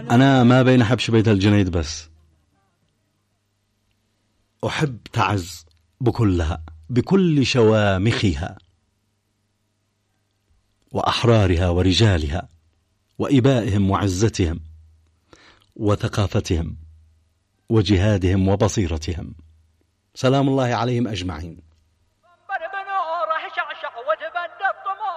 أنا ما بين حبش بيت الجنيد بس، أحب تعز بكلها، بكل شوامخها وأحرارها ورجالها وإبائهم وعزتهم وثقافتهم وجهادهم وبصيرتهم، سلام الله عليهم أجمعين.